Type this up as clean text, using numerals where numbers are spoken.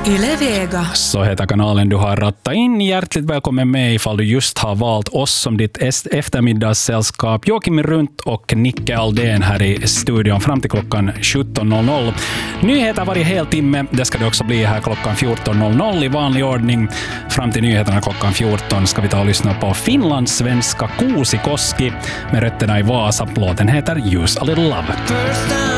Yle Vega. Så heter kanalen du har rattat in. Hjärtligt välkommen med ifall du just har valt oss som ditt eftermiddagssällskap. Joakim Runt och Nicke Aldén här i studion fram till klockan 17.00. Nyheter varje heltimme. Det ska det också bli här klockan 14.00 i vanlig ordning. Fram till nyheterna klockan 14 ska vi ta och lyssna på finlandssvenska Kuusikoski med rötterna i Vasa. Låten heter Use a Little Love.